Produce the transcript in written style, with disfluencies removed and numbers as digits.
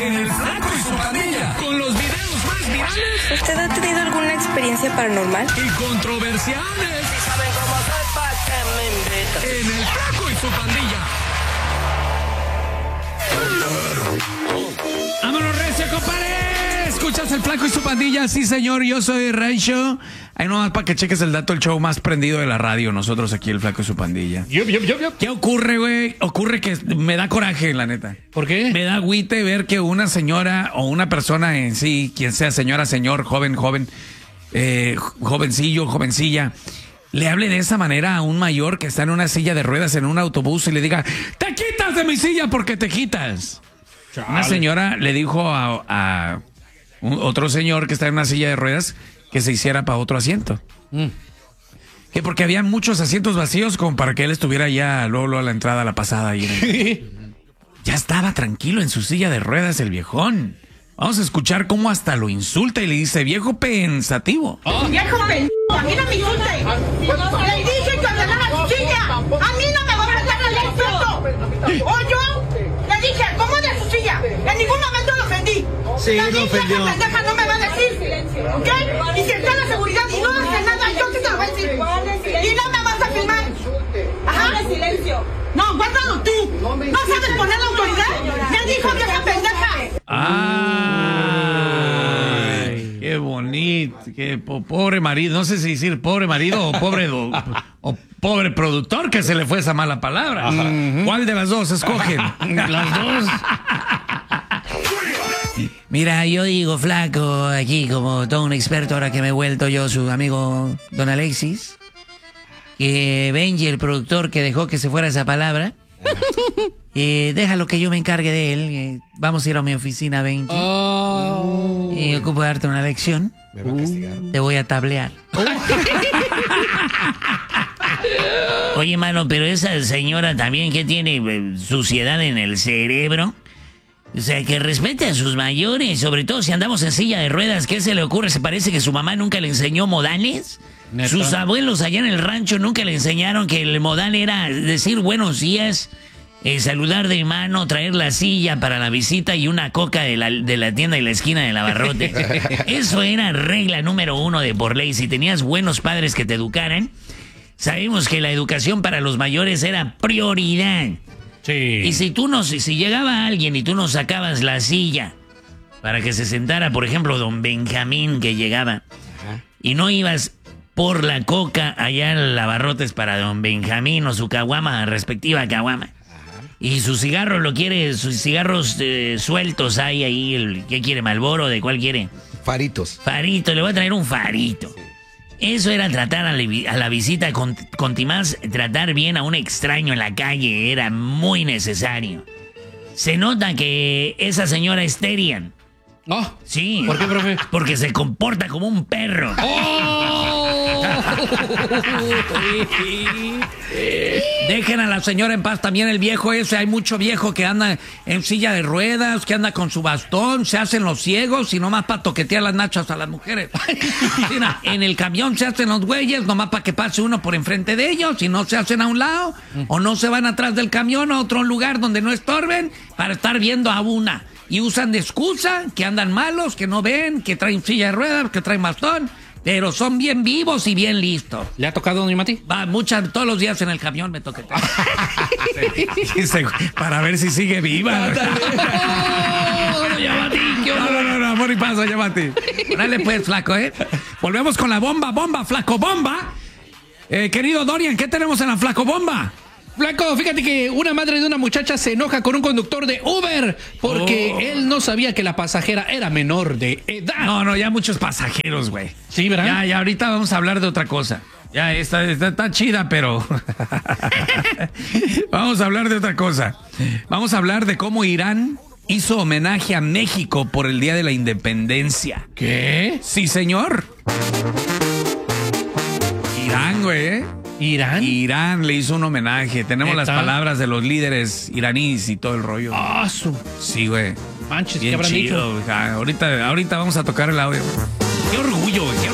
en El Flaco y su Pandilla, con los videos más virales. ¿Usted ha tenido alguna experiencia paranormal? Y controversiales. Si saben cómo soy, ¿pa' qué me invitan? En El Flaco y su Pandilla. ¡Vámonos, recio, compadre! ¿Escuchas El Flaco y su Pandilla? Sí, señor, yo soy Rancho. Ahí nomás para que cheques el dato, el show más prendido de la radio. Nosotros aquí, El Flaco y su Pandilla. ¿Qué ocurre, güey? Ocurre que me da coraje, la neta. ¿Por qué? Me da agüite ver que una señora o una persona en sí, quien sea, señora, señor, joven, jovencillo, jovencilla, le hable de esa manera a un mayor que está en una silla de ruedas en un autobús y le diga, ¡te quitas de mi silla porque te quitas! Chale. Una señora le dijo a otro señor que está en una silla de ruedas que se hiciera para otro asiento. Que porque había muchos asientos vacíos como para que él estuviera ya luego a la entrada, a la pasada. Ya estaba tranquilo en su silla de ruedas el viejón. Vamos a escuchar cómo hasta lo insulta y le dice, viejo pensativo. ¡Viejo pendejo! ¡A mí no me insulte! ¡Le dije que ordenara su silla! ¡A mí no me va a ordenar el respeto! ¿O yo? Le dije, acomode su silla. En ningún momento lo ofendí. Sí, la lo ofendió. La pendeja no me va a decir. ¿Ok? Y si está en la seguridad y no hace nada, yo sí te lo voy a decir. Y no me vas a filmar. Ajá. Silencio. No, guárdalo tú. ¿No sabes poner la autoridad? Me dijo vieja pendeja. ¡Ay! ¡Qué bonito! Qué pobre marido. No sé si decir pobre marido o pobre productor que se le fue esa mala palabra. ¿Cuál de las dos escogen? Las dos. Mira, yo digo, Flaco, aquí como todo un experto, ahora que me he vuelto yo su amigo Don Alexis, que Benji, el productor que dejó que se fuera esa palabra, déjalo que yo me encargue de él. Vamos a ir a mi oficina, Benji. Y ocupo darte una lección. Me va a castigar. Te voy a tablear. Oye, mano, pero esa señora también que tiene suciedad en el cerebro. O sea, que respete a sus mayores, sobre todo si andamos en silla de ruedas. ¿Qué se le ocurre? ¿Se parece que su mamá nunca le enseñó modales? ¿Neta? Sus abuelos allá en el rancho nunca le enseñaron que el modal era decir buenos días, saludar de mano, traer la silla para la visita y una coca de la tienda de la esquina del abarrote. Eso era regla número 1 de por ley. Si tenías buenos padres que te educaran, sabemos que la educación para los mayores era prioridad. Sí. Y si llegaba alguien y tú nos sacabas la silla para que se sentara, por ejemplo, don Benjamín que llegaba, y no ibas por la coca allá en Lavarrotes para don Benjamín o su caguama, respectiva caguama, y su cigarro sus cigarros sueltos hay ahí, ¿qué quiere? ¿Malboro? ¿De cuál quiere? Faritos. Farito, le voy a traer un farito. Eso era tratar a la visita con Timás, tratar bien a un extraño en la calle, era muy necesario. Se nota que esa señora es Terian. ¿No? Sí. ¿Por qué, profe? Porque se comporta como un perro. Dejen a la señora en paz, también el viejo ese. Hay mucho viejo que anda en silla de ruedas, que anda con su bastón, se hacen los ciegos y nomás para toquetear las nachas a las mujeres. Mira, en el camión se hacen los güeyes nomás para que pase uno por enfrente de ellos y no se hacen a un lado o no se van atrás del camión a otro lugar donde no estorben para estar viendo a una. Y usan de excusa que andan malos, que no ven, que traen silla de ruedas, que traen bastón. Pero son bien vivos y bien listos. ¿Le ha tocado, doña Mati? Va, todos los días en el camión me toquetea. Para ver si sigue viva. Doña Mati, No, amor y paz, doña Mati. Dale pues, Flaco, Volvemos con la bomba, Flaco Bomba. Querido Dorian, ¿qué tenemos en la Flaco Bomba? Flaco, fíjate que una madre de una muchacha se enoja con un conductor de Uber porque él no sabía que la pasajera era menor de edad. No, ya muchos pasajeros, güey. Sí, ¿verdad? Ya, ahorita vamos a hablar de otra cosa. Ya, está chida, pero... Vamos a hablar de otra cosa. Vamos a hablar de cómo Irán hizo homenaje a México por el Día de la Independencia. ¿Qué? Sí, señor. Irán, güey, ¿Irán? Irán le hizo un homenaje. Tenemos las palabras de los líderes iraníes y todo el rollo. Ah, Sí, güey. Manches, Bien ¿qué habrán chido, dicho? Ahorita vamos a tocar el audio. Qué orgullo, güey.